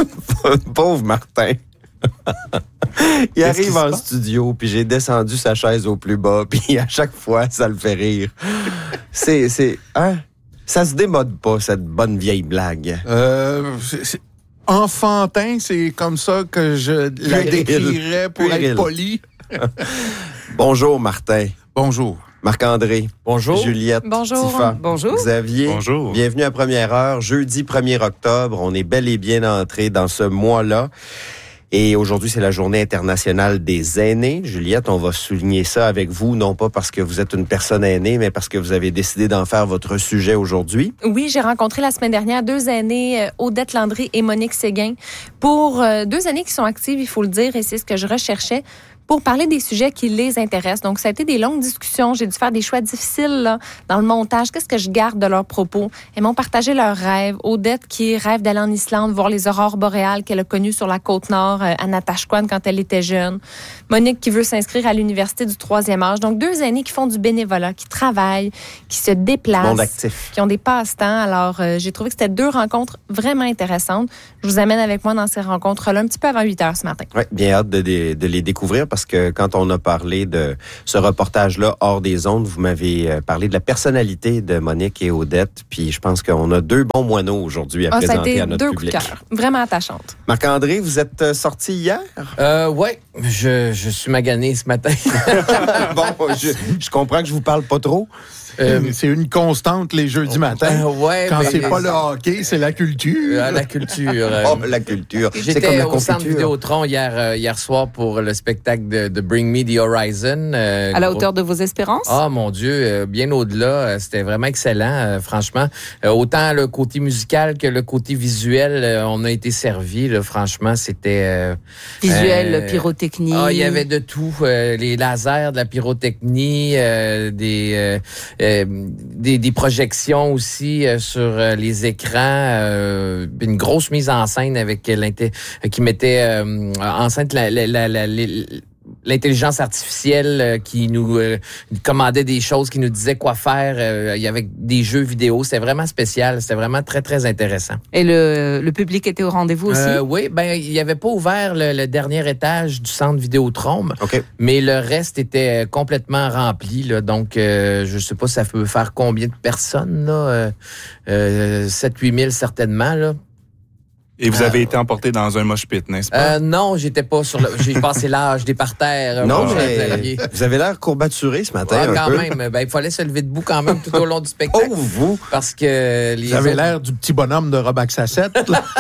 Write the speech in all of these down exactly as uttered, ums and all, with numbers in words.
Pauvre Martin. Il Qu'est-ce arrive qui en se passe? studio, puis j'ai descendu sa chaise au plus bas, puis à chaque fois, ça le fait rire. C'est, c'est, hein? Ça se démode pas, cette bonne vieille blague. Euh, c'est, c'est enfantin, c'est comme ça que je la Puéril. décrirais pour Puéril. être poli. Bonjour, Martin. Bonjour. Marc-André. Bonjour. Juliette. Bonjour. Tifa. Bonjour. Xavier. Bonjour. Bienvenue à Première Heure, jeudi premier octobre. On est bel et bien entré dans ce mois-là. Et aujourd'hui, c'est la journée internationale des aînés. Juliette, on va souligner ça avec vous, non pas parce que vous êtes une personne aînée, mais parce que vous avez décidé d'en faire votre sujet aujourd'hui. Oui, j'ai rencontré la semaine dernière deux aînées, euh, Odette Landry et Monique Séguin, pour euh, deux aînées qui sont actives, il faut le dire, et c'est ce que je recherchais, pour parler des sujets qui les intéressent. Donc, ça a été des longues discussions. J'ai dû faire des choix difficiles là, dans le montage. Qu'est-ce que je garde de leurs propos? Elles m'ont partagé leurs rêves. Odette qui rêve d'aller en Islande voir les aurores boréales qu'elle a connues sur la côte nord euh, à Natashquan quand elle était jeune. Monique qui veut s'inscrire à l'université du troisième âge. Donc, deux aînés qui font du bénévolat, qui travaillent, qui se déplacent. Monde actif. Qui ont des passe-temps. Alors, euh, j'ai trouvé que c'était deux rencontres vraiment intéressantes. Je vous amène avec moi dans ces rencontres-là un petit peu avant huit heures ce matin. Oui, bien hâte de, de, de les découvrir parce que quand on a parlé de ce reportage-là hors des ondes, vous m'avez parlé de la personnalité de Monique et Odette. Puis je pense qu'on a deux bons moineaux aujourd'hui à Ah, ça a présenter été à notre deux public. coups de cœur. Vraiment attachantes. Marc-André, vous êtes sorti hier? Euh, ouais, je, je suis magané ce matin. Bon, je, je comprends que je vous parle pas trop. Euh, c'est une constante les jeudis matins. euh, ouais, Quand mais- c'est pas le hockey, c'est la culture. Euh, la culture. euh, Oh, la culture. C'est comme J'étais la au centre confiture. Vidéotron hier, euh, hier soir pour le spectacle de, de Bring Me the Horizon. euh, À la gros- hauteur de vos espérances? Ah, mon Dieu, euh, bien au-delà. Euh, C'était vraiment excellent, euh, franchement. Euh, autant le côté musical que le côté visuel, euh, on a été servi. Là, franchement, c'était... euh, Visuel, euh, pyrotechnie. Ah, il y avait de tout. Euh, les lasers, de la pyrotechnie, euh, des, euh, euh, des des projections aussi euh, sur euh, les écrans. Euh, une grosse mise en scène avec l'inté- qui mettait euh, en scène la, la, la, la, la- l'intelligence artificielle euh, qui nous euh, commandait des choses, qui nous disait quoi faire. Euh, il y avait des jeux vidéo. C'était vraiment spécial. C'était vraiment très, très intéressant. Et le, le public était au rendez-vous aussi? Euh, oui, ben il n'y avait pas ouvert le, le dernier étage du centre Vidéotron, OK. mais le reste était complètement rempli. Là, donc, euh, je ne sais pas ça peut faire combien de personnes. Là, euh, euh, sept à huit mille certainement. Là. Et vous avez Euh, été emporté dans un mosh pit, n'est-ce pas? Euh, non, j'étais pas sur le... J'ai passé l'âge des parterres. Non, mon cher mais Xavier. vous avez l'air courbaturé ce matin. Ah, un quand peu. même. Ben, il fallait se lever debout quand même tout au long du spectacle. Oh, vous! Parce que les Vous avez autres- l'air du petit bonhomme de Robaxacette.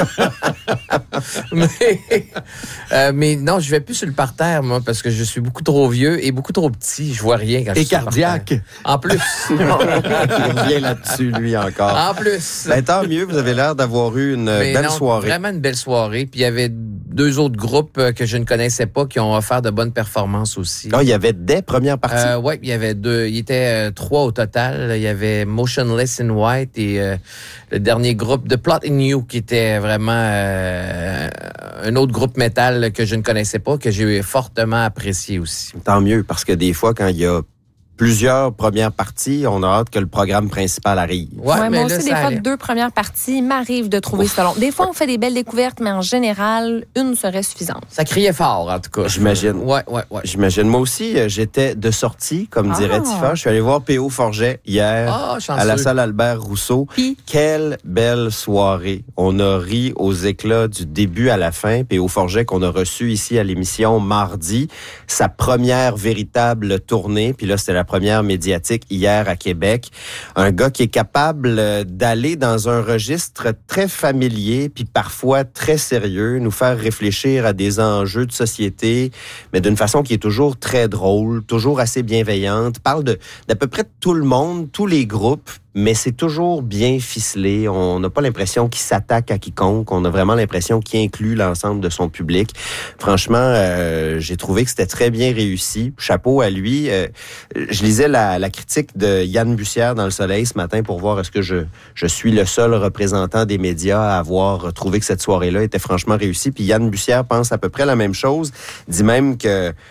mais, euh, mais non, je vais plus sur le parterre, moi, parce que je suis beaucoup trop vieux et beaucoup trop petit. Je vois rien quand je Et suis sur le cardiaque. parterre. En plus. Il revient là-dessus, lui, encore. En plus. Ben, tant mieux, vous avez l'air d'avoir eu une Mais belle non, soirée. Vraiment une belle soirée. Puis il y avait deux autres groupes euh, que je ne connaissais pas qui ont offert de bonnes performances aussi. Ah, il y avait des premières parties. Euh, oui, il y avait deux. Il y était euh, trois au total. Il y avait Motionless in White et euh, le dernier groupe de Plot in You qui était vraiment euh, un autre groupe métal que je ne connaissais pas, que j'ai fortement apprécié aussi. Tant mieux, parce que des fois, quand il y a plusieurs premières parties, on a hâte que le programme principal arrive. Ouais, Ouais, mais moi là, aussi, ça des fois, allait. deux premières parties, il m'arrive de trouver ça long. Des fois, on fait des belles découvertes, mais en général, une serait suffisante. Ça criait fort, en tout cas. J'imagine. Ouais, ouais, ouais. J'imagine. Moi aussi, euh, j'étais de sortie, comme Ah. dirait Tifa. Je suis allé voir P O Forget hier Ah, chanceux. à la salle Albert Rousseau. Puis? Quelle belle soirée. On a ri aux éclats du début à la fin. P O Forget qu'on a reçu ici à l'émission mardi. Sa première véritable tournée. Puis là, c'était la première médiatique hier à Québec. Un gars qui est capable euh, d'aller dans un registre très familier puis parfois très sérieux, nous faire réfléchir à des enjeux de société, mais d'une façon qui est toujours très drôle, toujours assez bienveillante. Parle de d'à peu près tout le monde, tous les groupes, mais c'est toujours bien ficelé. On n'a pas l'impression qu'il s'attaque à quiconque. On a vraiment l'impression qu'il inclut l'ensemble de son public. Franchement, euh, j'ai trouvé que c'était très bien réussi. Chapeau à lui. Euh, je lisais la, la critique de Yann Bussière dans Le Soleil ce matin pour voir est-ce que je, je suis le seul représentant des médias à avoir trouvé que cette soirée-là était franchement réussie. Puis Yann Bussière pense à peu près la même chose. Dit même que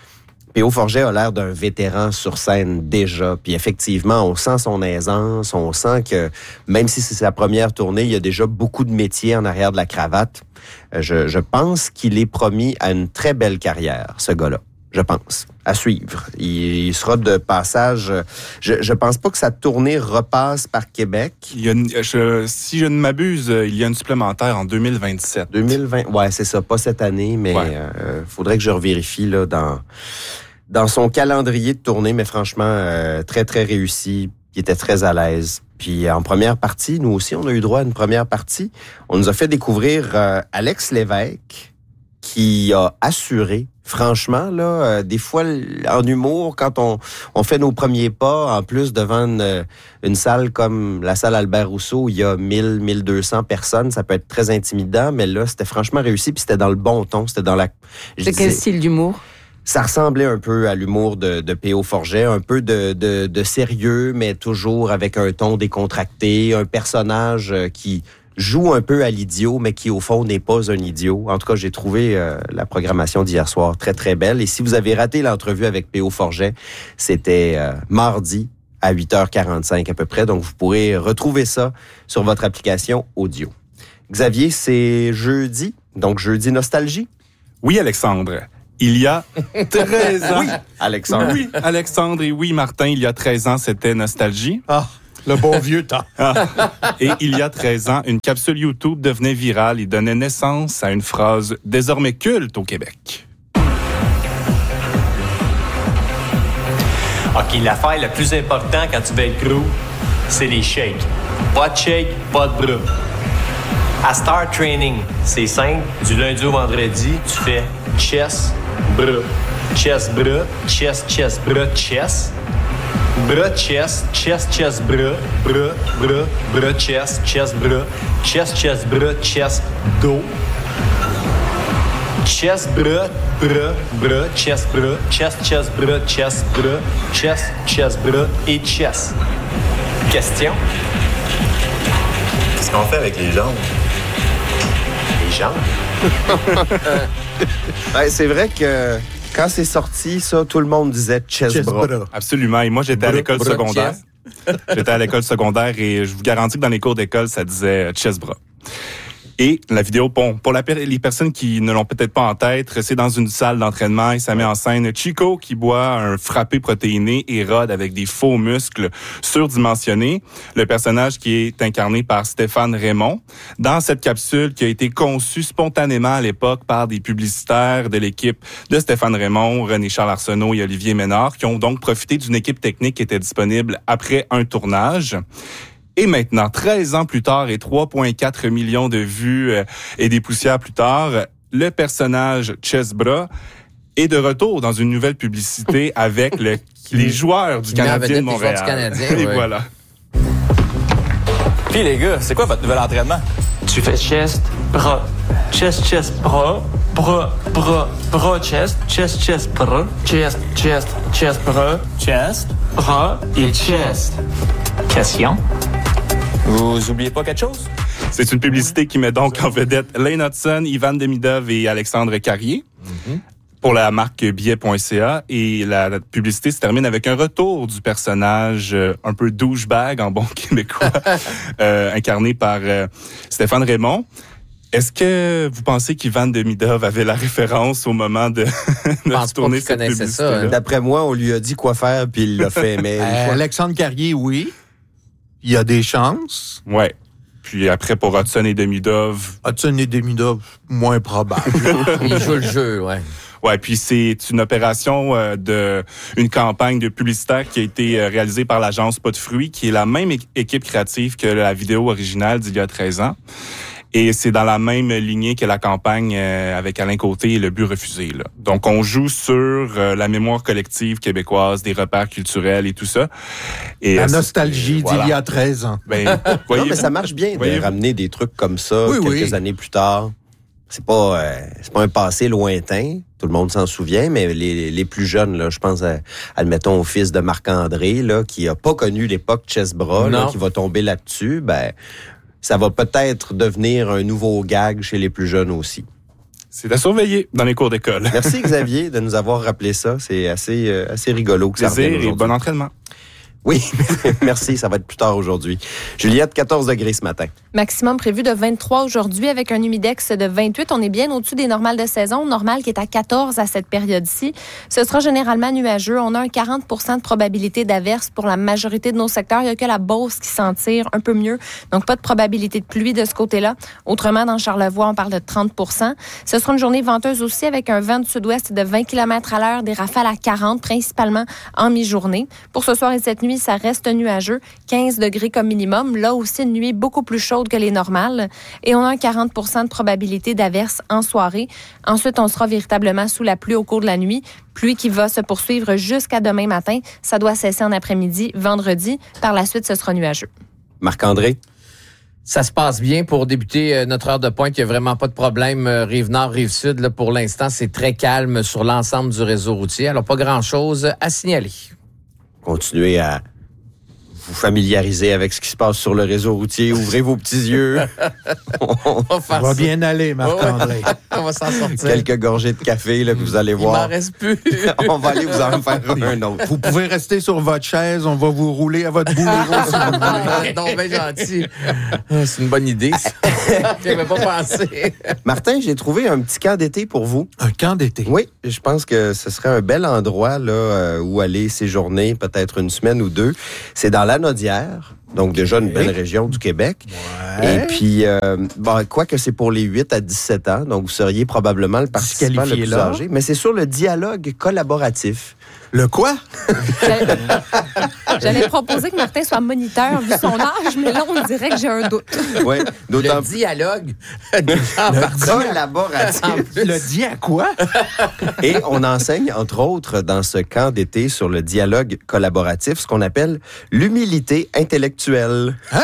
P O Forget a l'air d'un vétéran sur scène déjà. Puis effectivement, on sent son aisance, on sent que même si c'est sa première tournée, il y a déjà beaucoup de métiers en arrière de la cravate. Je, je pense qu'il est promis à une très belle carrière, ce gars-là. Je pense. À suivre. Il, il sera de passage. Je, je pense pas que sa tournée repasse par Québec. Il y a une, je, si je ne m'abuse, il y a une supplémentaire en deux mille vingt-sept. deux mille vingt, ouais, c'est ça. Pas cette année, mais ouais. euh, faudrait que je revérifie là dans dans son calendrier de tournée. Mais franchement, euh, très très réussi. Il était très à l'aise. Puis en première partie, nous aussi, on a eu droit à une première partie. On nous a fait découvrir euh, Alex Lévesque, qui a assuré. Franchement, là, euh, des fois, en humour, quand on, on fait nos premiers pas, en plus devant une, une salle comme la salle Albert Rousseau, où il y a mille, mille deux cents personnes, ça peut être très intimidant, mais là, c'était franchement réussi, puis c'était dans le bon ton, c'était dans la... C'est quel style d'humour? Ça ressemblait un peu à l'humour de, de P O Forget, un peu de, de, de sérieux, mais toujours avec un ton décontracté, un personnage qui... joue un peu à l'idiot, mais qui, au fond, n'est pas un idiot. En tout cas, j'ai trouvé euh, la programmation d'hier soir très, très belle. Et si vous avez raté l'entrevue avec P O Forget, c'était euh, mardi à huit heures quarante-cinq à peu près. Donc, vous pourrez retrouver ça sur votre application audio. Xavier, c'est jeudi, donc jeudi nostalgie. Oui, Alexandre. Il y a treize ans. Oui, Alexandre. Oui, Alexandre et oui, Martin, il y a treize ans, c'était nostalgie. Ah, le bon vieux temps. Ah. Et il y a treize ans, une capsule YouTube devenait virale et donnait naissance à une phrase désormais culte au Québec. OK, l'affaire la plus importante quand tu veux être gros, c'est les shakes. Pas de shake, pas de bras. À Star Training, c'est simple. Du lundi au vendredi, tu fais chest, bras. Chest, bras, chest, chest, bras, chest. Bras, chest, chest, chest, bras, bras, bras, bras, chest, chest, bras, chest, chest, bras, chest, dos. Chest, bras, bras, bras, chest, bras, chest, chest, bras, chest, bras, chest, chest, bras et chest. Question? Qu'est-ce qu'on fait avec les jambes? Les jambes? Ben, c'est vrai que quand c'est sorti, ça, tout le monde disait chest, Chest bras. bras. Absolument. Et moi, j'étais à Bras, l'école bras, secondaire. chest. J'étais à l'école secondaire et je vous garantis que dans les cours d'école, ça disait chest bras. Et la vidéo, bon, pour la, les personnes qui ne l'ont peut-être pas en tête, c'est dans une salle d'entraînement et ça met en scène Chico qui boit un frappé protéiné et Rod avec des faux muscles surdimensionnés. Le personnage qui est incarné par Stéphane Raymond. Dans cette capsule qui a été conçue spontanément à l'époque par des publicitaires de l'équipe de Stéphane Raymond, René-Charles Arsenault et Olivier Ménard, qui ont donc profité d'une équipe technique qui était disponible après un tournage. Et maintenant, treize ans plus tard et trois virgule quatre millions de vues euh, et des poussières plus tard, le personnage Chest Bras est de retour dans une nouvelle publicité avec le, les joueurs du Canadien de Montréal. Du Canadien, et ouais. voilà. Puis les gars, c'est quoi votre nouvel entraînement? Tu fais chest, bras, chest, chest, bras, bras, bras, bras, chest, chest, chest, bras, chest, chest, chest, bras, Chest. bras et chest. Question? Vous oubliez pas quelque chose? C'est une publicité qui met donc en vedette Lane Hudson, Ivan Demidov et Alexandre Carrier mm-hmm. pour la marque billet point c a. Et la, la publicité se termine avec un retour du personnage euh, un peu douchebag en bon québécois, euh, incarné par euh, Stéphane Raymond. Est-ce que vous pensez qu'Ivan Demidov avait la référence au moment de, de tourner cette publicité? Ça, hein. D'après moi, on lui a dit quoi faire, puis il l'a fait. Mais Euh, Alexandre Carrier, oui. Il y a des chances. Ouais. Puis après, pour Hudson et Demidov... Hudson et Demidov, moins probable. Il joue le jeu, ouais. Ouais, puis c'est une opération euh, de une campagne de publicitaire qui a été euh, réalisée par l'agence Pas de fruits, qui est la même é- équipe créative que la vidéo originale d'il y a treize ans. Et c'est dans la même lignée que la campagne euh, avec Alain Côté et Le but refusé. Là. Donc, on joue sur euh, la mémoire collective québécoise, des repères culturels et tout ça. Et, La euh, nostalgie d'il voilà. y a treize ans. Ben, voyez, non, mais ça marche bien de voyez-vous? ramener des trucs comme ça Oui, quelques oui. années plus tard. C'est pas euh, c'est pas un passé lointain, tout le monde s'en souvient, mais les, les plus jeunes, là, je pense, à, admettons au fils de Marc-André, là, qui a pas connu l'époque Chess-Bras, là, qui va tomber là-dessus, ben ça va peut-être devenir un nouveau gag chez les plus jeunes aussi. C'est à surveiller dans les cours d'école. Merci Xavier de nous avoir rappelé ça. C'est assez, euh, assez rigolo que ça revienne Plaisir et aujourd'hui. bon entraînement. Oui, merci. Ça va être plus tard aujourd'hui. Juliette, quatorze degrés ce matin. Maximum prévu de vingt-trois aujourd'hui avec un humidex de vingt-huit. On est bien au-dessus des normales de saison. Normal qui est à quatorze à cette période-ci. Ce sera généralement nuageux. On a un quarante pour cent de probabilité d'averse pour la majorité de nos secteurs. Il n'y a que la Beauce qui s'en tire un peu mieux. Donc, pas de probabilité de pluie de ce côté-là. Autrement, dans Charlevoix, on parle de trente pour cent. Ce sera une journée venteuse aussi avec un vent du sud-ouest de vingt kilomètres à l'heure, des rafales à quarante, principalement en mi-journée. Pour ce soir et cette nuit, ça reste nuageux, quinze degrés comme minimum. Là aussi, une nuit beaucoup plus chaude que les normales. Et on a un quarante pour cent de probabilité d'averse en soirée. Ensuite, on sera véritablement sous la pluie au cours de la nuit. Pluie qui va se poursuivre jusqu'à demain matin. Ça doit cesser en après-midi, vendredi. Par la suite, ce sera nuageux. Marc-André? Ça se passe bien pour débuter euh, notre heure de pointe. Il n'y a vraiment pas de problème. Euh, Rive-Nord, Rive-Sud, là, pour l'instant, c'est très calme sur l'ensemble du réseau routier. Alors, pas grand-chose à signaler. Continuez à vous familiariser avec ce qui se passe sur le réseau routier. Ouvrez vos petits yeux. On va, faire Ça va ça. bien aller, Marc-André. On va s'en sortir. Quelques gorgées de café, là, que vous allez Il voir. m'en reste plus. On va aller vous en faire un autre. Vous pouvez rester sur votre chaise, on va vous rouler à votre boulot. si vous voulez. Non, ben gentil. Ah, c'est une bonne idée, ça. J'avais pas pensé. Martin, j'ai trouvé un petit camp d'été pour vous. Un camp d'été. Oui, je pense que ce serait un bel endroit là euh, où aller séjourner, peut-être une semaine ou deux. C'est dans la Lanaudière, donc déjà une belle région du Québec. Ouais. Et puis, euh, bon, quoi que c'est pour les huit à dix-sept ans, donc vous seriez probablement le participant le Disqualifié plus là. âgé, mais c'est sur le dialogue collaboratif. Le quoi? J'allais- J'allais proposer que Martin soit moniteur vu son âge, mais là, on dirait que j'ai un doute. Oui, d'autant Le plus dialogue. Des gens en partie. collaboratif. En plus. Le dit à quoi? Et on enseigne, entre autres, dans ce camp d'été sur le dialogue collaboratif, ce qu'on appelle l'humilité intellectuelle. Hein?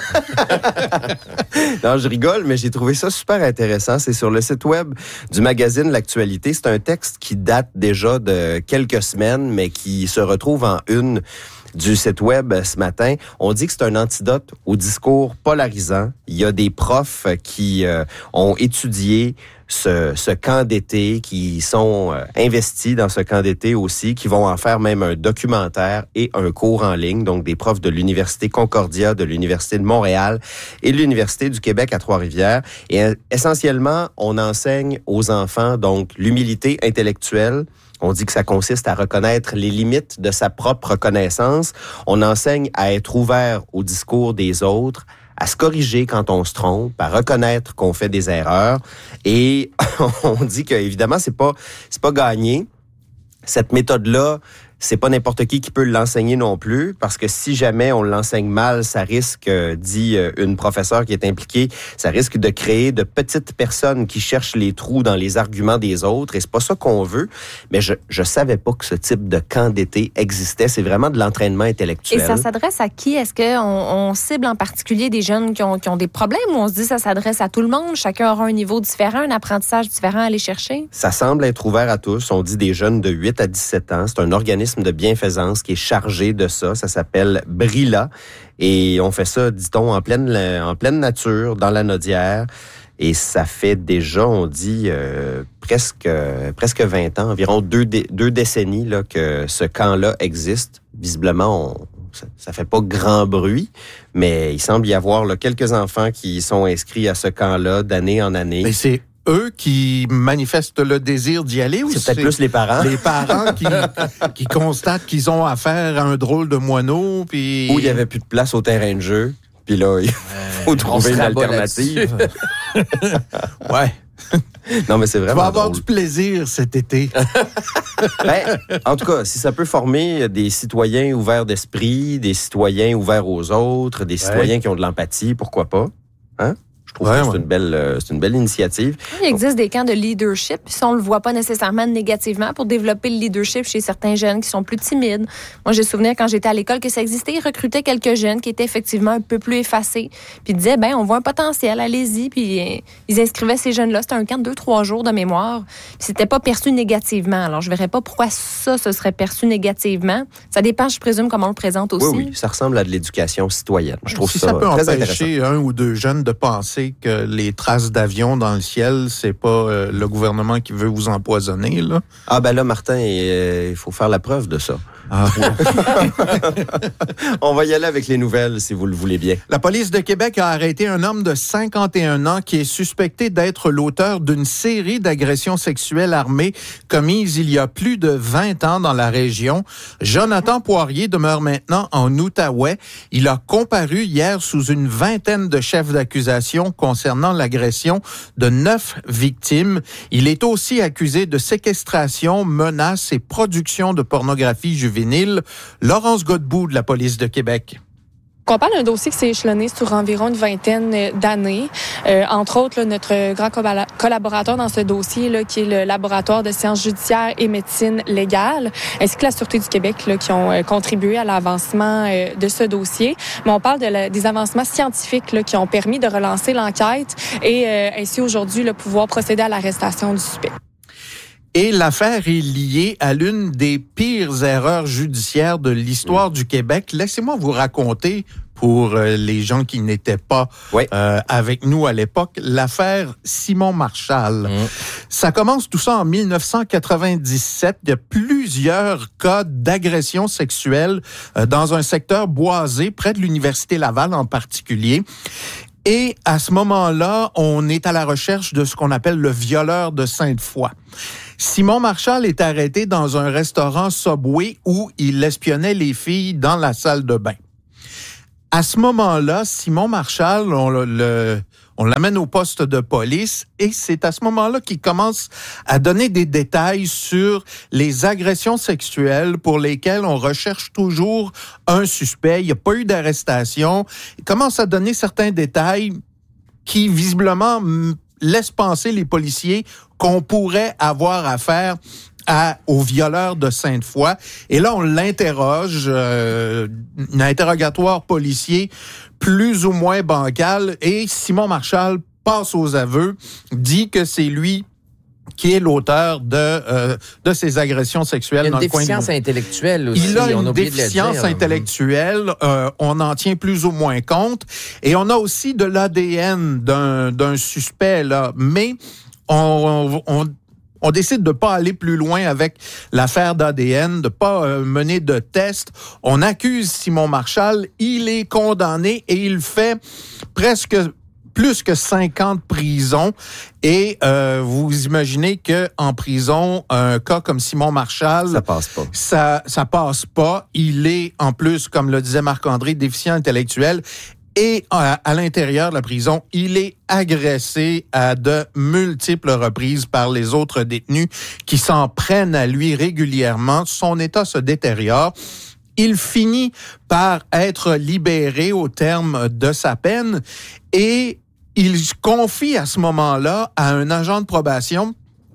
Non, je rigole, mais j'ai trouvé ça super intéressant. C'est sur le site web du magazine L'Actualité. C'est un texte qui date déjà de quelques semaines, mais qui se retrouve en une du site web ce matin. On dit que c'est un antidote au discours polarisant. Il y a des profs qui euh, ont étudié ce, ce camp d'été, qui sont euh, investis dans ce camp d'été aussi, qui vont en faire même un documentaire et un cours en ligne. Donc, des profs de l'Université Concordia, de l'Université de Montréal et de l'Université du Québec à Trois-Rivières. Et euh, essentiellement, on enseigne aux enfants donc l'humilité intellectuelle. On dit que ça consiste à reconnaître les limites de sa propre connaissance. On enseigne à être ouvert au discours des autres, à se corriger quand on se trompe, à reconnaître qu'on fait des erreurs. Et on dit que évidemment, c'est pas c'est pas gagné. Cette méthode-là, c'est pas n'importe qui qui peut l'enseigner non plus, parce que si jamais on l'enseigne mal, ça risque, euh, dit euh, une professeure qui est impliquée, ça risque de créer de petites personnes qui cherchent les trous dans les arguments des autres, et c'est pas ça qu'on veut. Mais je je savais pas que ce type de camp d'été existait. C'est vraiment de l'entraînement intellectuel. Et ça s'adresse à qui? Est-ce qu'on on cible en particulier des jeunes qui ont, qui ont des problèmes ou on se dit que ça s'adresse à tout le monde? Chacun aura un niveau différent, un apprentissage différent à aller chercher? Ça semble être ouvert à tous. On dit des jeunes de huit à dix-sept ans. C'est un organisme de bienfaisance qui est chargé de ça. Ça s'appelle Brilla. Et on fait ça, dit-on, en pleine, en pleine nature, dans la Naudière. Et ça fait déjà, on dit, euh, presque, euh, presque vingt ans, environ deux, dé- deux décennies là, que ce camp-là existe. Visiblement, on, ça, ça fait pas grand bruit, mais il semble y avoir là, quelques enfants qui sont inscrits à ce camp-là d'année en année. Mais c'est eux qui manifestent le désir d'y aller ou C'est peut-être plus les parents. les parents qui, qui constatent qu'ils ont affaire à un drôle de moineau, puis... Où il y avait plus de place au terrain de jeu. Puis là, il faut trouver une alternative. Ouais. Non, mais c'est Tu vraiment vas avoir drôle. du plaisir cet été. Ben, en tout cas, si ça peut former des citoyens ouverts d'esprit, des citoyens ouverts aux autres, des citoyens qui ont de l'empathie, pourquoi pas? Hein? Je trouve Ouais, que c'est ouais. une belle, euh, c'est une belle initiative. Il existe des camps de leadership, puis ça, on le voit pas nécessairement négativement pour développer le leadership chez certains jeunes qui sont plus timides. Moi, j'ai souvenir quand j'étais à l'école que ça existait, ils recrutaient quelques jeunes qui étaient effectivement un peu plus effacés, puis ils disaient, ben, on voit un potentiel, allez-y, puis euh, ils inscrivaient ces jeunes-là. C'était un camp de deux, trois jours de mémoire, puis c'était pas perçu négativement. Alors, je verrais pas pourquoi ça, ce serait perçu négativement. Ça dépend, je présume, comment on le présente aussi. Oui, oui, ça ressemble à de l'éducation citoyenne. Je trouve si ça, ça peut très intéressant. empêcher un ou deux jeunes de penser sait que les traces d'avions dans le ciel, c'est pas euh, le gouvernement qui veut vous empoisonner, là. Ah ben là, Martin, il faut faire la preuve de ça. Ah, On va y aller avec les nouvelles, si vous le voulez bien. La police de Québec a arrêté un homme de cinquante et un ans qui est suspecté d'être l'auteur d'une série d'agressions sexuelles armées commises il y a plus de vingt ans dans la région. Jonathan Poirier demeure maintenant en Outaouais. Il a comparu hier sous une vingtaine de chefs d'accusation concernant l'agression de neuf victimes. Il est aussi accusé de séquestration, menaces et production de pornographie juvénile. Laurence Godbout de la police de Québec. On parle d'un dossier qui s'est échelonné sur environ une vingtaine d'années. Euh, entre autres, là, notre grand collaborateur dans ce dossier, là, qui est le laboratoire de sciences judiciaires et médecine légale, ainsi que la Sûreté du Québec, là, qui ont euh, contribué à l'avancement euh, de ce dossier. Mais on parle de la, des avancements scientifiques là, qui ont permis de relancer l'enquête et euh, ainsi aujourd'hui là, pouvoir procéder à l'arrestation du suspect. Et l'affaire est liée à l'une des pires erreurs judiciaires de l'histoire du Québec. Laissez-moi vous raconter, pour euh, les gens qui n'étaient pas oui. euh, avec nous à l'époque, l'affaire Simon Marshall. Mmh. Ça commence tout ça en dix-neuf cent quatre-vingt-dix-sept. Il y a plusieurs cas d'agression sexuelle euh, dans un secteur boisé, près de l'Université Laval en particulier. Et à ce moment-là, on est à la recherche de ce qu'on appelle le violeur de Sainte-Foy. Simon Marshall est arrêté dans un restaurant Subway où il espionnait les filles dans la salle de bain. À ce moment-là, Simon Marshall, on, le, on l'amène au poste de police et c'est à ce moment-là qu'il commence à donner des détails sur les agressions sexuelles pour lesquelles on recherche toujours un suspect. Il n'y a pas eu d'arrestation. Il commence à donner certains détails qui, visiblement, laissent penser les policiers qu'on pourrait avoir affaire à, au violeur de Sainte-Foy. Et là, on l'interroge, euh, un interrogatoire policier plus ou moins bancal, et Simon Marshall passe aux aveux, dit que c'est lui qui est l'auteur de euh, de ces agressions sexuelles. Il y a une dans déficience le coin de... intellectuelle aussi. Il a on une oublie déficience de le dire. intellectuelle. Euh, on en tient plus ou moins compte. Et on a aussi de l'A D N d'un, d'un suspect, là. Mais on, on, on décide de pas aller plus loin avec l'affaire d'A D N, de pas euh, mener de tests. On accuse Simon Marshall. Il est condamné et il fait presque plus que cinquante prisons. Et euh, vous imaginez que en prison, un cas comme Simon Marshall, ça passe pas. Ça, ça passe pas. Il est, en plus, comme le disait Marc-André, déficient intellectuel. Et à, à l'intérieur de la prison, il est agressé à de multiples reprises par les autres détenus qui s'en prennent à lui régulièrement. Son état se détériore. Il finit par être libéré au terme de sa peine et il confie à ce moment-là à un agent de probation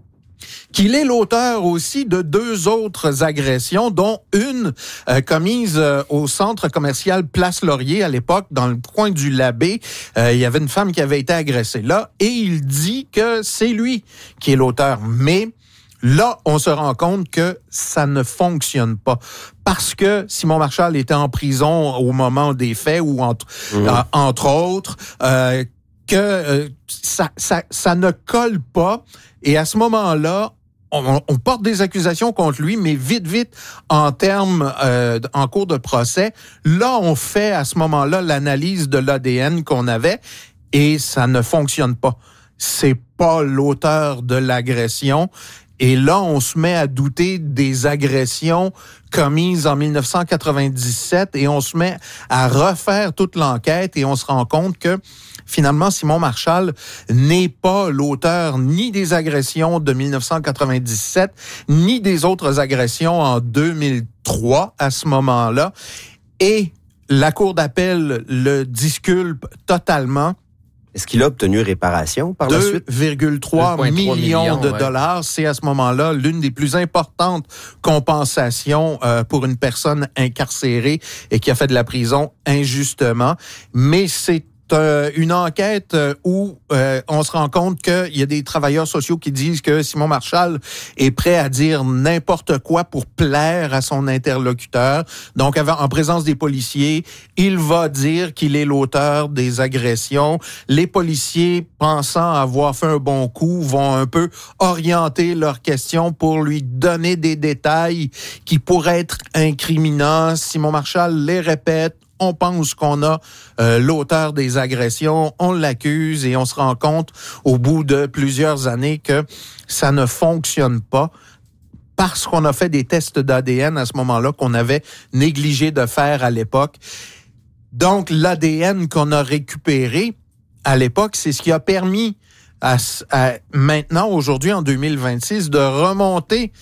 qu'il est l'auteur aussi de deux autres agressions, dont une euh, commise euh, au centre commercial Place Laurier à l'époque, dans le coin du Labbé. Euh, il y avait une femme qui avait été agressée là et il dit que c'est lui qui est l'auteur. Mais là, on se rend compte que ça ne fonctionne pas. Parce que Simon Marshall était en prison au moment des faits, ou entre, mmh. euh, entre autres, euh, que euh, ça, ça, ça ne colle pas. Et à ce moment-là, on, on porte des accusations contre lui, mais vite, vite, en termes, euh, en cours de procès, là, on fait à ce moment-là l'analyse de l'A D N qu'on avait et ça ne fonctionne pas. C'est pas l'auteur de l'agression. Et là, on se met à douter des agressions commises en dix-neuf cent quatre-vingt-dix-sept et on se met à refaire toute l'enquête et on se rend compte que finalement, Simon Marshall n'est pas l'auteur ni des agressions de dix-neuf cent quatre-vingt-dix-sept, ni des autres agressions en deux mille trois à ce moment-là. Et la Cour d'appel le disculpe totalement. Est-ce qu'il a obtenu réparation par la suite? deux virgule trois millions, millions de ouais. dollars. C'est à ce moment-là l'une des plus importantes compensations euh, pour une personne incarcérée et qui a fait de la prison injustement. Mais c'est euh, une enquête où euh, on se rend compte qu'il y a des travailleurs sociaux qui disent que Simon Marchal est prêt à dire n'importe quoi pour plaire à son interlocuteur. Donc, en présence des policiers, il va dire qu'il est l'auteur des agressions. Les policiers, pensant avoir fait un bon coup, vont un peu orienter leurs questions pour lui donner des détails qui pourraient être incriminants. Simon Marchal les répète. On pense qu'on a euh, l'auteur des agressions, on l'accuse et on se rend compte au bout de plusieurs années que ça ne fonctionne pas parce qu'on a fait des tests d'A D N à ce moment-là qu'on avait négligé de faire à l'époque. Donc, l'A D N qu'on a récupéré à l'époque, c'est ce qui a permis à, à maintenant, aujourd'hui, en deux mille vingt-six, de remonter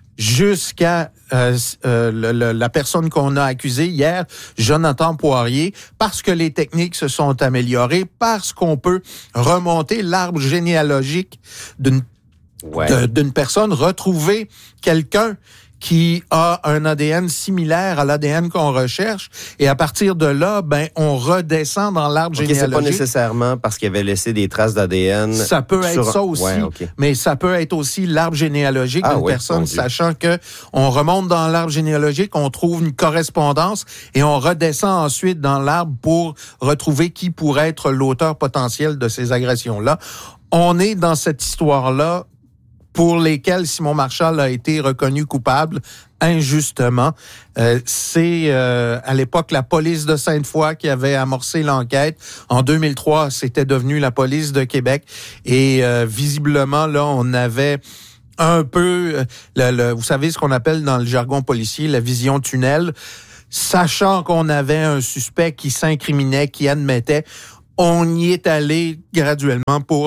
jusqu'à euh, euh, le, le, la personne qu'on a accusée hier, Jonathan Poirier, parce que les techniques se sont améliorées, parce qu'on peut remonter l'arbre généalogique d'une, ouais. de, d'une personne, retrouver quelqu'un qui a un A D N similaire à l'A D N qu'on recherche. Et à partir de là, ben, on redescend dans l'arbre okay, généalogique. C'est pas nécessairement parce qu'il avait laissé des traces d'A D N. Ça peut sur... être ça aussi. Ouais, okay. Mais ça peut être aussi l'arbre généalogique ah, d'une oui, personne, sachant que on remonte dans l'arbre généalogique, on trouve une correspondance et on redescend ensuite dans l'arbre pour retrouver qui pourrait être l'auteur potentiel de ces agressions-là. On est dans cette histoire-là pour lesquels Simon Marchal a été reconnu coupable injustement. Euh, c'est euh, à l'époque la police de Sainte-Foy qui avait amorcé l'enquête. En deux mille trois, c'était devenu la police de Québec. Et euh, visiblement, là, on avait un peu, le, le, vous savez ce qu'on appelle dans le jargon policier, la vision tunnel. Sachant qu'on avait un suspect qui s'incriminait, qui admettait, on y est allé graduellement pour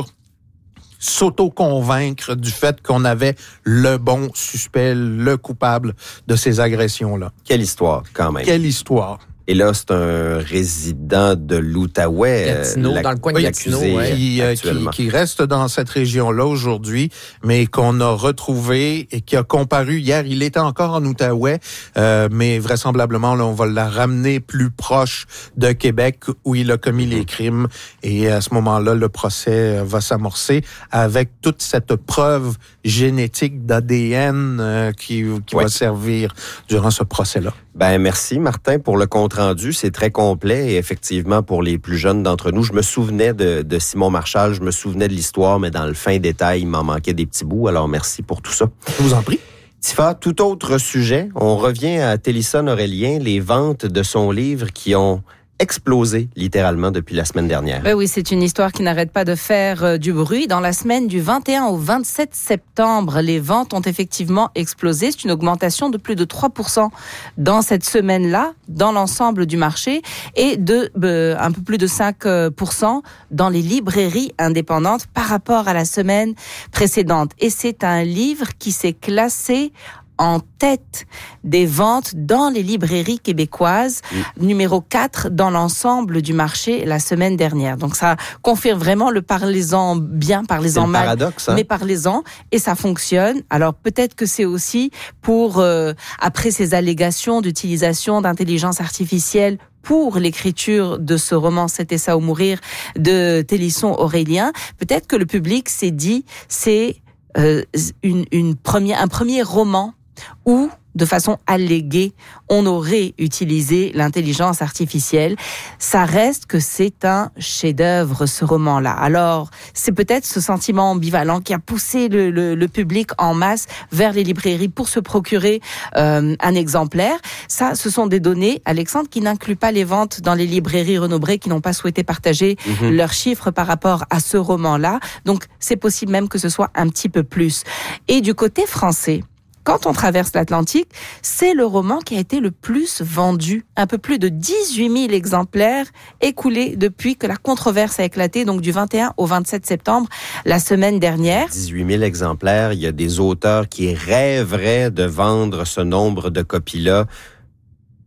s'auto-convaincre du fait qu'on avait le bon suspect, le coupable de ces agressions-là. Quelle histoire, quand même. Quelle histoire. Et là, c'est un résident de l'Outaouais. Gatineau, la, dans le coin de Gatineau, ouais. qui, euh, qui, qui reste dans cette région-là aujourd'hui, mais qu'on a retrouvé et qui a comparu hier. Il était encore en Outaouais, euh, mais vraisemblablement, là, on va la ramener plus proche de Québec où il a commis les crimes. Et à ce moment-là, le procès va s'amorcer avec toute cette preuve génétique d'A D N euh, qui, qui ouais. va servir durant ce procès-là. Ben merci Martin pour le compte rendu, c'est très complet et effectivement pour les plus jeunes d'entre nous, je me souvenais de, de Simon Marchal, je me souvenais de l'histoire, mais dans le fin détail, il m'en manquait des petits bouts, alors merci pour tout ça. Je vous en prie. Tifa, tout autre sujet, on revient à Télison Aurélien, les ventes de son livre qui ont explosé littéralement depuis la semaine dernière. Ben oui, c'est une histoire qui n'arrête pas de faire euh, du bruit. Dans la semaine du vingt et un au vingt-sept septembre, les ventes ont effectivement explosé. C'est une augmentation de plus de trois pour cent dans cette semaine-là, dans l'ensemble du marché, et de euh, un peu plus de cinq pour cent dans les librairies indépendantes par rapport à la semaine précédente. Et c'est un livre qui s'est classé en tête des ventes dans les librairies québécoises, mmh. numéro quatre dans l'ensemble du marché la semaine dernière. Donc ça confirme vraiment le parlez-en bien, parlez-en mal, paradoxe, hein? mais parlez-en, et ça fonctionne. Alors peut-être que c'est aussi pour, euh, après ces allégations d'utilisation d'intelligence artificielle pour l'écriture de ce roman « C'était ça ou mourir » de Télison Aurélien, peut-être que le public s'est dit c'est euh, une, une première, un premier roman où, de façon alléguée, on aurait utilisé l'intelligence artificielle. Ça reste que c'est un chef-d'œuvre, ce roman-là. Alors, c'est peut-être ce sentiment ambivalent qui a poussé le, le, le public en masse vers les librairies pour se procurer euh, un exemplaire. Ça, ce sont des données, Alexandre, qui n'incluent pas les ventes dans les librairies Renaud-Bré qui n'ont pas souhaité partager mmh. leurs chiffres par rapport à ce roman-là. Donc, c'est possible même que ce soit un petit peu plus. Et du côté français, quand on traverse l'Atlantique, c'est le roman qui a été le plus vendu. Un peu plus de dix-huit mille exemplaires écoulés depuis que la controverse a éclaté, donc du vingt et un au vingt-sept septembre, la semaine dernière. dix-huit mille exemplaires, il y a des auteurs qui rêveraient de vendre ce nombre de copies-là.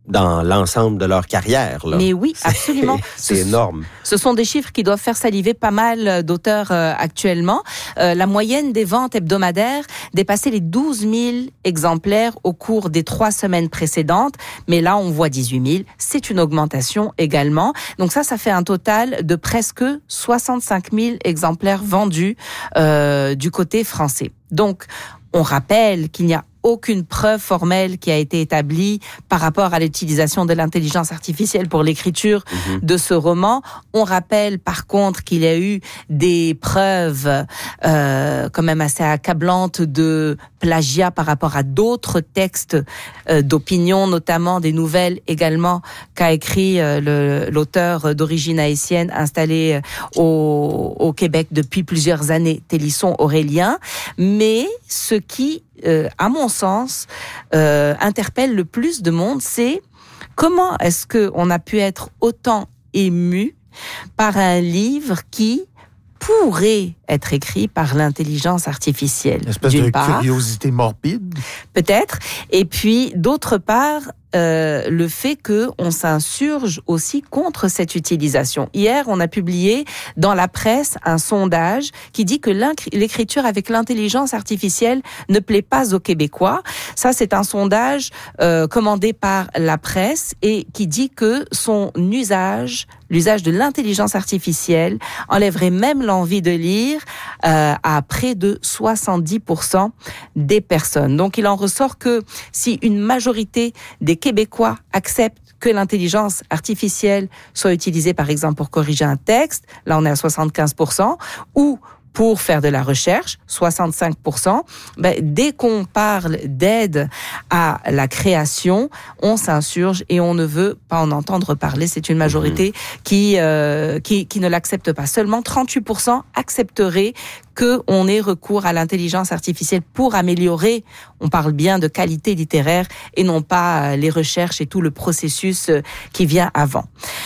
dans l'ensemble de leur carrière. Là. Mais oui, absolument. C'est, c'est énorme. Ce sont des chiffres qui doivent faire saliver pas mal d'auteurs euh, actuellement. Euh, la moyenne des ventes hebdomadaires dépassait les douze mille exemplaires au cours des trois semaines précédentes. Mais là, on voit dix-huit mille. C'est une augmentation également. Donc ça, ça fait un total de presque soixante-cinq mille exemplaires vendus euh, du côté français. Donc, on rappelle qu'il n'y a aucune preuve formelle qui a été établie par rapport à l'utilisation de l'intelligence artificielle pour l'écriture mmh. de ce roman. On rappelle par contre qu'il y a eu des preuves euh, quand même assez accablantes de plagiat par rapport à d'autres textes euh, d'opinion, notamment des nouvelles également qu'a écrit euh, le, l'auteur d'origine haïtienne installé au, au Québec depuis plusieurs années, Télisson Aurélien. Mais ce qui Euh, à mon sens, euh, interpelle le plus de monde, c'est comment est-ce qu'on a pu être autant ému par un livre qui pourrait être écrit par l'intelligence artificielle. Une espèce d'une de part, curiosité morbide. Peut-être. Et puis, d'autre part, euh, le fait qu'on s'insurge aussi contre cette utilisation. Hier, on a publié dans la presse un sondage qui dit que l'écriture avec l'intelligence artificielle ne plaît pas aux Québécois. Ça, c'est un sondage euh, commandé par la presse et qui dit que son usage, l'usage de l'intelligence artificielle, enlèverait même l'envie de lire euh, à près de soixante-dix pour cent des personnes. Donc, il en ressort que si une majorité des Québécois acceptent que l'intelligence artificielle soit utilisée, par exemple, pour corriger un texte, là on est à soixante-quinze pour cent, ou pour faire de la recherche, soixante-cinq pour cent, ben, dès qu'on parle d'aide à la création, on s'insurge et on ne veut pas en entendre parler. C'est une majorité qui, euh, qui, qui ne l'accepte pas. Seulement trente-huit pour cent accepteraient qu'on ait recours à l'intelligence artificielle pour améliorer, on parle bien de qualité littéraire et non pas les recherches et tout le processus qui vient avant.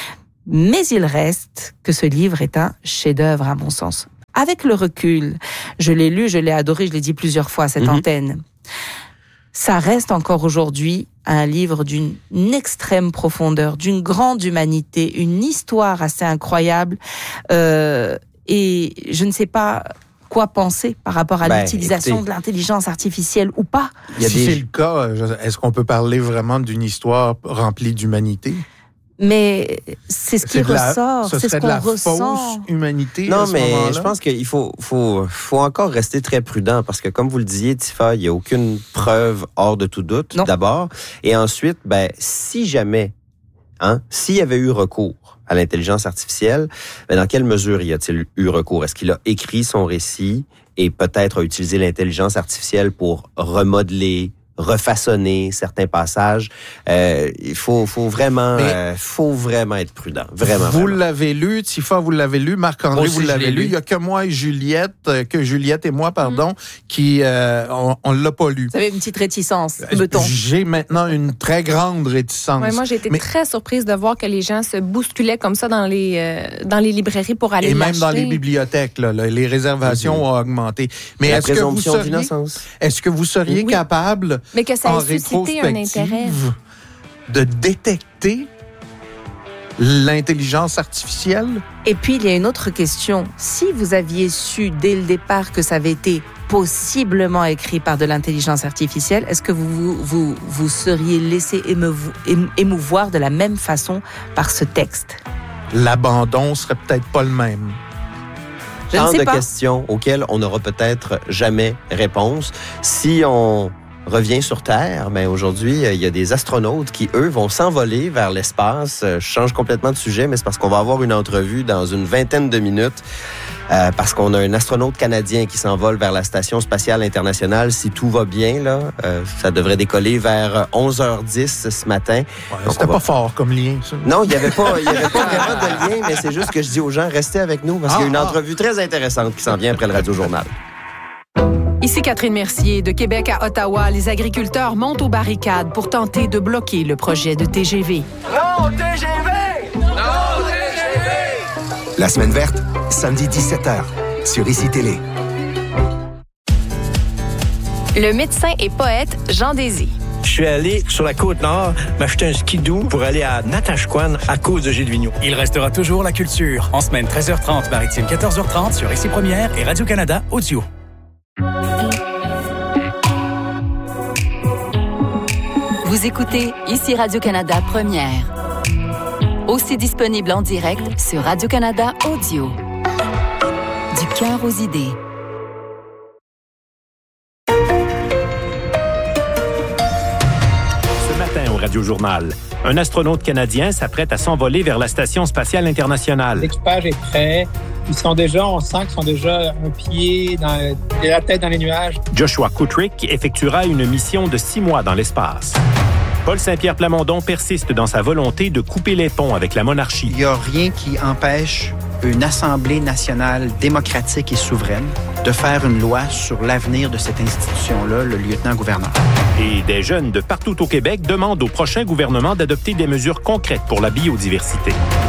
Mais il reste que ce livre est un chef-d'œuvre à mon sens. Avec le recul, je l'ai lu, je l'ai adoré, je l'ai dit plusieurs fois à cette mmh. antenne. Ça reste encore aujourd'hui un livre d'une extrême profondeur, d'une grande humanité, une histoire assez incroyable. Euh, et je ne sais pas quoi penser par rapport à ben, l'utilisation écoutez, de l'intelligence artificielle ou pas. Il y a si des... c'est le cas, est-ce qu'on peut parler vraiment d'une histoire remplie d'humanité? Mais c'est ce qui c'est ressort, la, ce c'est ce qu'on de la ressent. Fausse humanité. Non, à ce mais moment-là. je pense qu'il faut, faut, faut encore rester très prudent parce que, comme vous le disiez, Tifa, il n'y a aucune preuve hors de tout doute. Non. D'abord, et ensuite, ben, si jamais, hein, s'il y avait eu recours à l'intelligence artificielle, ben, dans quelle mesure y a-t-il eu recours? Est-ce qu'il a écrit son récit et peut-être a utilisé l'intelligence artificielle pour remodeler, refaçonner certains passages? Euh, il faut, faut vraiment, euh, faut vraiment être prudent. Vraiment. Vous vraiment. l'avez lu, Tifa, vous l'avez lu, Marc-André, vous l'avez lu. lu. Il y a que moi et Juliette, que Juliette et moi, pardon, mmh. qui, euh, on, on l'a pas lu. Vous avez une petite réticence, mettons. J'ai maintenant une très grande réticence. Ouais, moi, j'ai été Mais... très surprise de voir que les gens se bousculaient comme ça dans les, euh, dans les librairies pour aller et l'acheter. même dans les bibliothèques, là, les réservations mmh. ont augmenté. Mais La est-ce que vous seriez, d'innocence. est-ce que vous seriez oui. capable, mais que ça en a suscité un intérêt, de détecter l'intelligence artificielle? Et puis, il y a une autre question. Si vous aviez su dès le départ que ça avait été possiblement écrit par de l'intelligence artificielle, est-ce que vous vous, vous seriez laissé émeuvo, émouvoir de la même façon par ce texte? L'abandon serait peut-être pas le même. Je Tant ne sais de pas. questions auxquelles on n'aura peut-être jamais réponse. Si on revient sur Terre, mais aujourd'hui, il y a des astronautes qui, eux, vont s'envoler vers l'espace. Je change complètement de sujet, mais c'est parce qu'on va avoir une entrevue dans une vingtaine de minutes, euh, parce qu'on a un astronaute canadien qui s'envole vers la Station spatiale internationale. Si tout va bien, là, euh, ça devrait décoller vers onze heures dix ce matin. Ouais, c'était pas va... fort comme lien, ça. Non, il n'y avait pas, il y avait pas vraiment de lien, mais c'est juste que je dis aux gens, restez avec nous, parce ah, qu'il y a une ah. entrevue très intéressante qui s'en vient après le Radio-Journal. Ici Catherine Mercier. De Québec à Ottawa, les agriculteurs montent aux barricades pour tenter de bloquer le projet de T G V. Non, T G V! Non, T G V! La semaine verte, samedi dix-sept heures, sur Ici Télé. Le médecin et poète Jean Désy. Je suis allé sur la Côte-Nord m'acheter un skidoo pour aller à Natashquan à cause de Gilles Vigneault. Il restera toujours la culture. En semaine treize heures trente, maritime quatorze heures trente sur Ici Première et Radio-Canada Audio. Vous écoutez Ici Radio-Canada Première. Aussi disponible en direct sur Radio-Canada Audio. Du cœur aux idées. Ce matin au Radio-Journal, un astronaute canadien s'apprête à s'envoler vers la Station spatiale internationale. L'équipage est prêt. Ils sont déjà, on sent qu'ils sont déjà un pied, dans, la tête dans les nuages. Joshua Kutrick effectuera une mission de six mois dans l'espace. Paul Saint-Pierre Plamondon persiste dans sa volonté de couper les ponts avec la monarchie. Il n'y a rien qui empêche une Assemblée nationale démocratique et souveraine de faire une loi sur l'avenir de cette institution-là, le lieutenant-gouverneur. Et des jeunes de partout au Québec demandent au prochain gouvernement d'adopter des mesures concrètes pour la biodiversité.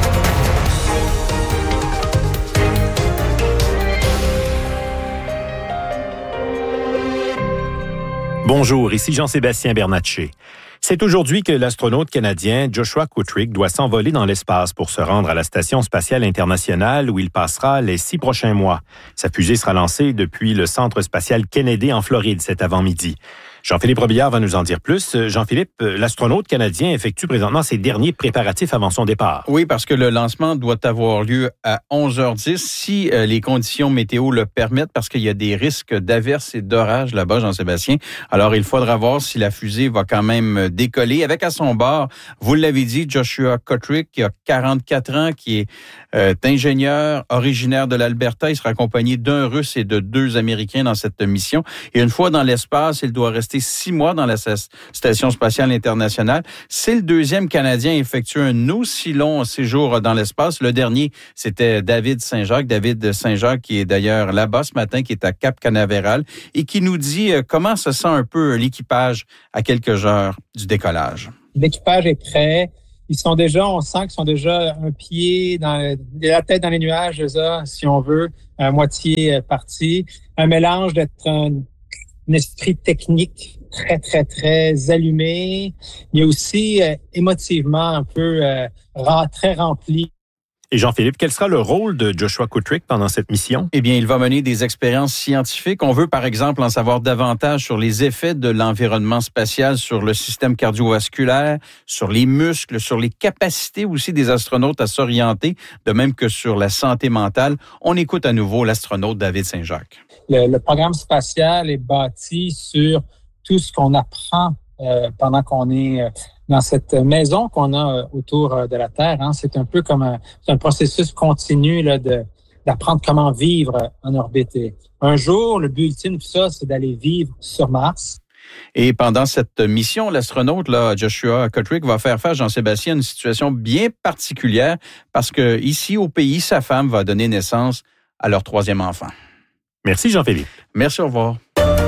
Bonjour, ici Jean-Sébastien Bernatchez. C'est aujourd'hui que l'astronaute canadien Joshua Kutrick doit s'envoler dans l'espace pour se rendre à la Station spatiale internationale où il passera les six prochains mois. Sa fusée sera lancée depuis le Centre spatial Kennedy en Floride cet avant-midi. Jean-Philippe Robillard va nous en dire plus. Jean-Philippe, l'astronaute canadien effectue présentement ses derniers préparatifs avant son départ. Oui, parce que le lancement doit avoir lieu à onze heures dix si euh, les conditions météo le permettent, parce qu'il y a des risques d'averses et d'orages là-bas, Jean-Sébastien. Alors, il faudra voir si la fusée va quand même décoller. Avec à son bord, vous l'avez dit, Joshua Kutrick, qui a quarante-quatre ans, qui est euh, ingénieur originaire de l'Alberta. Il sera accompagné d'un Russe et de deux Américains dans cette mission. Et une fois dans l'espace, il doit rester six mois dans la Station spatiale internationale. C'est le deuxième Canadien à effectuer un aussi long séjour dans l'espace. Le dernier, c'était David Saint-Jacques. David Saint-Jacques, qui est d'ailleurs là-bas ce matin, qui est à Cap Canaveral et qui nous dit comment se sent un peu l'équipage à quelques heures du décollage. L'équipage est prêt. Ils sont déjà, on sent qu'ils sont déjà un pied, dans la tête dans les nuages, déjà, si on veut, à moitié parti. Un mélange d'être un un esprit technique très, très, très allumé. Il est aussi euh, émotivement un peu euh, très rempli. Et Jean-Philippe, quel sera le rôle de Joshua Kutrick pendant cette mission? Eh bien, il va mener des expériences scientifiques. On veut, par exemple, en savoir davantage sur les effets de l'environnement spatial sur le système cardiovasculaire, sur les muscles, sur les capacités aussi des astronautes à s'orienter, de même que sur la santé mentale. On écoute à nouveau l'astronaute David Saint-Jacques. Le, le programme spatial est bâti sur tout ce qu'on apprend euh, pendant qu'on est euh, dans cette maison qu'on a euh, autour euh, de la Terre. Hein. C'est un peu comme un, c'est un processus continu là, de, d'apprendre comment vivre en orbite. Et un jour, le but ultime de ça, c'est d'aller vivre sur Mars. Et pendant cette mission, l'astronaute là, Joshua Kutrick va faire face, Jean-Sébastien, à une situation bien particulière parce que ici, au pays, sa femme va donner naissance à leur troisième enfant. Merci Jean-Philippe. Merci, au revoir.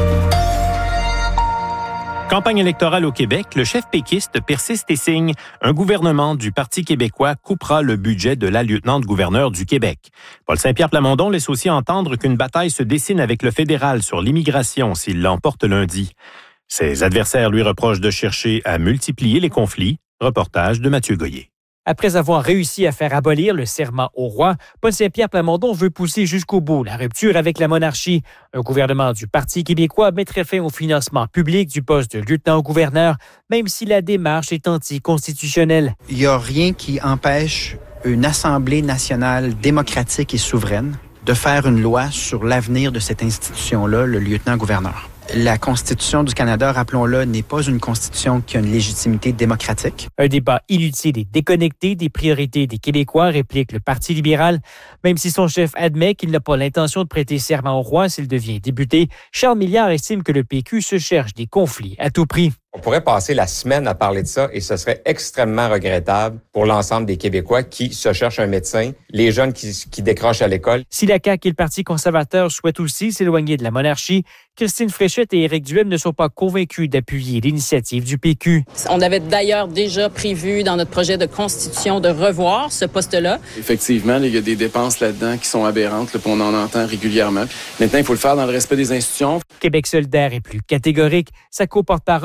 Campagne électorale au Québec, le chef péquiste persiste et signe. Un gouvernement du Parti québécois coupera le budget de la lieutenant-gouverneur du Québec. Paul Saint-Pierre Plamondon laisse aussi entendre qu'une bataille se dessine avec le fédéral sur l'immigration s'il l'emporte lundi. Ses adversaires lui reprochent de chercher à multiplier les conflits. Reportage de Mathieu Goyer. Après avoir réussi à faire abolir le serment au roi, Paul Saint-Pierre Plamondon veut pousser jusqu'au bout la rupture avec la monarchie. Un gouvernement du Parti québécois mettrait fin au financement public du poste de lieutenant-gouverneur, même si la démarche est anticonstitutionnelle. Il n'y a rien qui empêche une Assemblée nationale démocratique et souveraine de faire une loi sur l'avenir de cette institution-là, le lieutenant-gouverneur. La Constitution du Canada, rappelons-le, n'est pas une constitution qui a une légitimité démocratique. Un débat inutile et déconnecté des priorités des Québécois, réplique le Parti libéral. Même si son chef admet qu'il n'a pas l'intention de prêter serment au roi s'il devient député, Charles Milliard estime que le P Q se cherche des conflits à tout prix. On pourrait passer la semaine à parler de ça et ce serait extrêmement regrettable pour l'ensemble des Québécois qui se cherchent un médecin, les jeunes qui, qui décrochent à l'école. Si la C A Q et le Parti conservateur souhaitent aussi s'éloigner de la monarchie, Christine Fréchette et Éric Duhem ne sont pas convaincus d'appuyer l'initiative du P Q. On avait d'ailleurs déjà prévu dans notre projet de constitution de revoir ce poste-là. Effectivement, il y a des dépenses là-dedans qui sont aberrantes, là, on en entend régulièrement. Maintenant, il faut le faire dans le respect des institutions. Québec solidaire est plus catégorique. Sa co-porte-parole, Ruba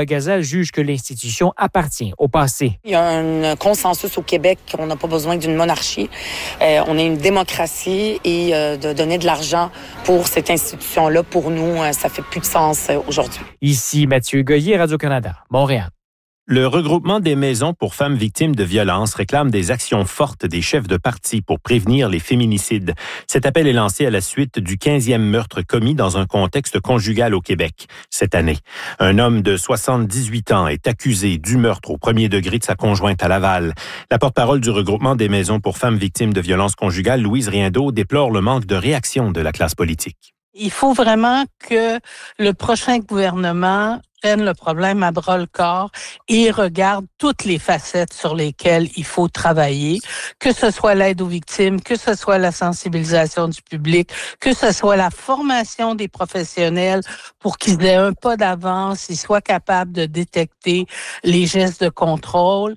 Gazelle juge que l'institution appartient au passé. Il y a un consensus au Québec qu'on n'a pas besoin d'une monarchie. Euh, on est une démocratie et euh, de donner de l'argent pour cette institution-là, pour nous, euh, ça fait plus de sens euh, aujourd'hui. Ici Mathieu Goyer, Radio-Canada, Montréal. Le regroupement des maisons pour femmes victimes de violences réclame des actions fortes des chefs de parti pour prévenir les féminicides. Cet appel est lancé à la suite du quinzième meurtre commis dans un contexte conjugal au Québec cette année. Un homme de soixante-dix-huit ans est accusé du meurtre au premier degré de sa conjointe à Laval. La porte-parole du regroupement des maisons pour femmes victimes de violences conjugales, Louise Riendeau, déplore le manque de réaction de la classe politique. Il faut vraiment que le prochain gouvernement prenne le problème à bras-le-corps et regarde toutes les facettes sur lesquelles il faut travailler, que ce soit l'aide aux victimes, que ce soit la sensibilisation du public, que ce soit la formation des professionnels pour qu'ils aient un pas d'avance, ils soient capables de détecter les gestes de contrôle.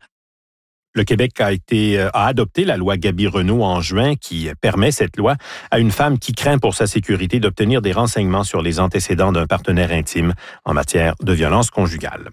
Le Québec a été a adopté la loi Gaby-Renaud en juin qui permet cette loi à une femme qui craint pour sa sécurité d'obtenir des renseignements sur les antécédents d'un partenaire intime en matière de violence conjugale.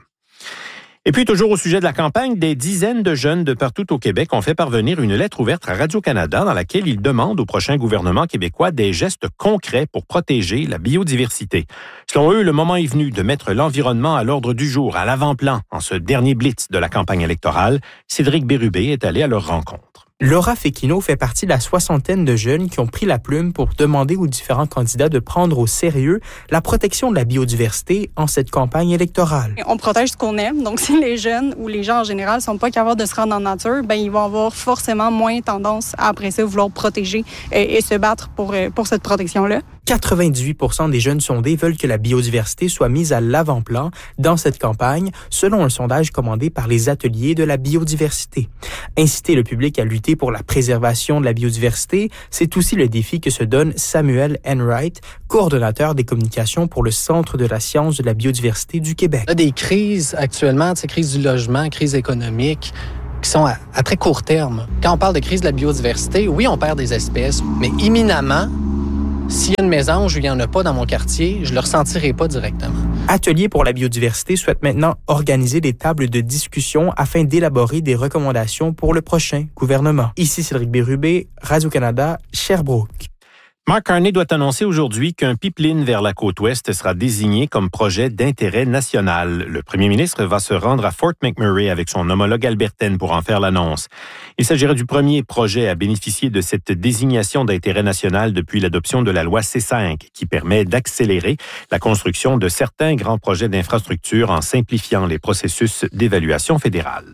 Et puis, toujours au sujet de la campagne, des dizaines de jeunes de partout au Québec ont fait parvenir une lettre ouverte à Radio-Canada dans laquelle ils demandent au prochain gouvernement québécois des gestes concrets pour protéger la biodiversité. Selon eux, le moment est venu de mettre l'environnement à l'ordre du jour, à l'avant-plan, en ce dernier blitz de la campagne électorale. Cédric Bérubé est allé à leur rencontre. Laura Fekino fait partie de la soixantaine de jeunes qui ont pris la plume pour demander aux différents candidats de prendre au sérieux la protection de la biodiversité en cette campagne électorale. On protège ce qu'on aime, donc si les jeunes ou les gens en général sont pas capables de se rendre en nature, ben ils vont avoir forcément moins tendance à après ça vouloir protéger et, et se battre pour, pour cette protection-là. quatre-vingt-dix-huit pour cent des jeunes sondés veulent que la biodiversité soit mise à l'avant-plan dans cette campagne, selon un sondage commandé par les ateliers de la biodiversité. Inciter le public à lutter pour la préservation de la biodiversité, c'est aussi le défi que se donne Samuel Enright, coordonnateur des communications pour le Centre de la science de la biodiversité du Québec. Il y a des crises actuellement, crise du logement, crise économique, qui sont à, à très court terme. Quand on parle de crise de la biodiversité, oui, on perd des espèces, mais imminemment, s'il y a une mésange ou il n'y en a pas dans mon quartier, je ne le ressentirai pas directement. Atelier pour la biodiversité souhaite maintenant organiser des tables de discussion afin d'élaborer des recommandations pour le prochain gouvernement. Ici Cédric Bérubé, Radio-Canada, Sherbrooke. Mark Carney doit annoncer aujourd'hui qu'un pipeline vers la côte ouest sera désigné comme projet d'intérêt national. Le premier ministre va se rendre à Fort McMurray avec son homologue albertaine pour en faire l'annonce. Il s'agirait du premier projet à bénéficier de cette désignation d'intérêt national depuis l'adoption de la loi C cinq, qui permet d'accélérer la construction de certains grands projets d'infrastructure en simplifiant les processus d'évaluation fédérale.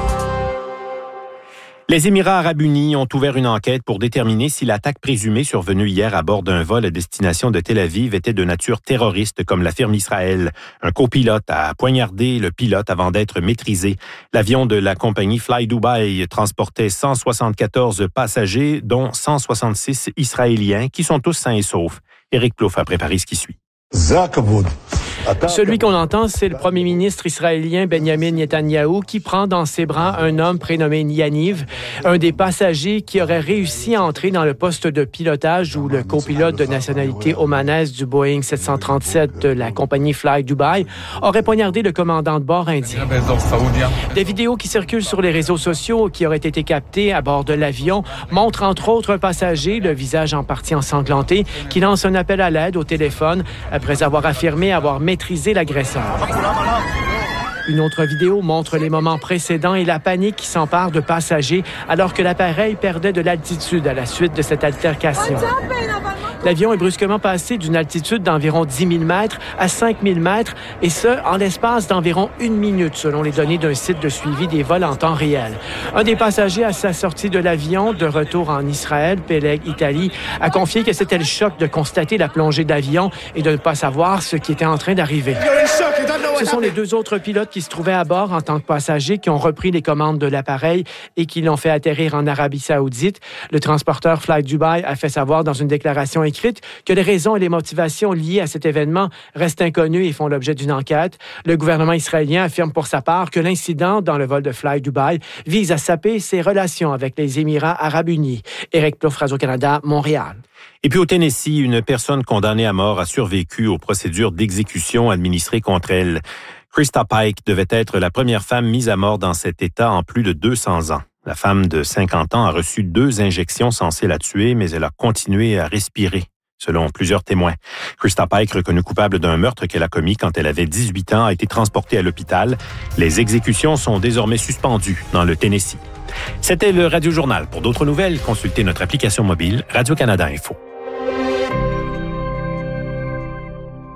Les Émirats arabes unis ont ouvert une enquête pour déterminer si l'attaque présumée survenue hier à bord d'un vol à destination de Tel Aviv était de nature terroriste, comme l'affirme Israël. Un copilote a poignardé le pilote avant d'être maîtrisé. L'avion de la compagnie Fly Dubai transportait cent soixante-quatorze passagers, dont cent soixante-six Israéliens, qui sont tous sains et saufs. Éric Plouffe a préparé ce qui suit. Celui qu'on entend, c'est le premier ministre israélien Benjamin Netanyahou qui prend dans ses bras un homme prénommé Yaniv, un des passagers qui aurait réussi à entrer dans le poste de pilotage où le copilote de nationalité omanaise du Boeing sept cent trente-sept de la compagnie Fly Dubai aurait poignardé le commandant de bord indien. Des vidéos qui circulent sur les réseaux sociaux qui auraient été captées à bord de l'avion montrent entre autres un passager, le visage en partie ensanglanté, qui lance un appel à l'aide au téléphone après avoir affirmé avoir maîtrisé l'agresseur. Une autre vidéo montre les moments précédents et la panique qui s'empare de passagers alors que l'appareil perdait de l'altitude à la suite de cette altercation. L'avion est brusquement passé d'une altitude d'environ dix mille mètres à cinq mille mètres, et ce, en l'espace d'environ une minute, selon les données d'un site de suivi des vols en temps réel. Un des passagers à sa sortie de l'avion, de retour en Israël, Peleg Italie, a confié que c'était le choc de constater la plongée d'avion et de ne pas savoir ce qui était en train d'arriver. Ce sont les deux autres pilotes qui se trouvaient à bord en tant que passagers qui ont repris les commandes de l'appareil et qui l'ont fait atterrir en Arabie Saoudite. Le transporteur Fly Dubai a fait savoir dans une déclaration écrite que les raisons et les motivations liées à cet événement restent inconnues et font l'objet d'une enquête. Le gouvernement israélien affirme pour sa part que l'incident dans le vol de Fly Dubai vise à saper ses relations avec les Émirats arabes unis. Éric Plouffe, Radio-Canada, Montréal. Et puis au Tennessee, une personne condamnée à mort a survécu aux procédures d'exécution administrées contre elle. Krista Pike devait être la première femme mise à mort dans cet état en plus de deux cents ans. La femme de cinquante ans a reçu deux injections censées la tuer, mais elle a continué à respirer, selon plusieurs témoins. Krista Pike, reconnue coupable d'un meurtre qu'elle a commis quand elle avait dix-huit ans, a été transportée à l'hôpital. Les exécutions sont désormais suspendues dans le Tennessee. C'était le Radio Journal. Pour d'autres nouvelles, consultez notre application mobile Radio-Canada Info.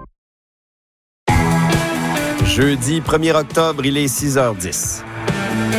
Jeudi premier octobre, il est six heures dix.